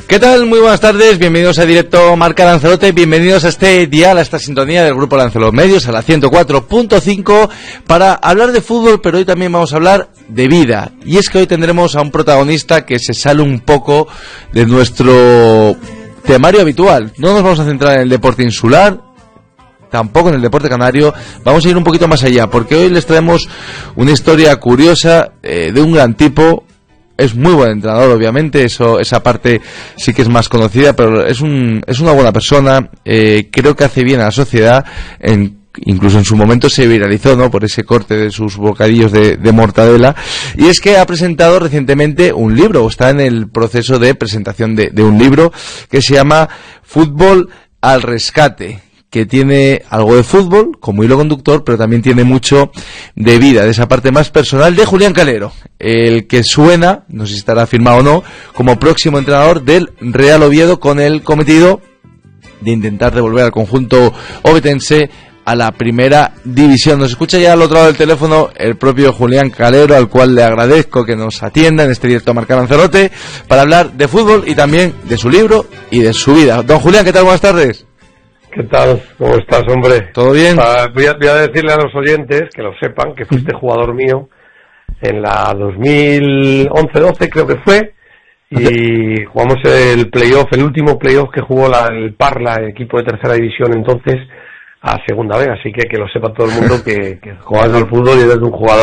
¿Qué tal? Muy buenas tardes, bienvenidos a Directo Marca Lanzarote, bienvenidos a este dial, a esta sintonía del Grupo Lanzarote Medios, a la 104.5, para hablar de fútbol, pero hoy también vamos a hablar de vida. Y es que hoy tendremos a un protagonista que se sale un poco de nuestro temario habitual. No nos vamos a centrar en el deporte insular, tampoco en el deporte canario, vamos a ir un poquito más allá, porque hoy les traemos una historia curiosa de un gran tipo. Es muy buen entrenador, obviamente, esa parte sí que es más conocida, pero es una buena persona, creo que hace bien a la sociedad, incluso en su momento se viralizó, ¿no?, por ese corte de sus bocadillos de mortadela, y es que ha presentado recientemente un libro, o está en el proceso de presentación de un libro que se llama Fútbol al Rescate, que tiene algo de fútbol como hilo conductor, pero también tiene mucho de vida, de esa parte más personal de Julián Calero, el que suena, no sé si estará firmado o no, como próximo entrenador del Real Oviedo, con el cometido de intentar devolver al conjunto ovetense a la primera división. Nos escucha ya al otro lado del teléfono el propio Julián Calero, al cual le agradezco que nos atienda en este directo a Marca Lanzarote para hablar de fútbol y también de su libro y de su vida. Don Julián, ¿qué tal? Buenas tardes. ¿Qué tal? ¿Cómo estás, hombre? ¿Todo bien? Voy a decirle a los oyentes, que lo sepan, que fuiste jugador mío en la 2011-12, creo que fue, y jugamos el playoff, el último playoff que jugó el Parla, el equipo de tercera división entonces, a segunda vez, así que lo sepa todo el mundo que jugabas al fútbol y eres un jugador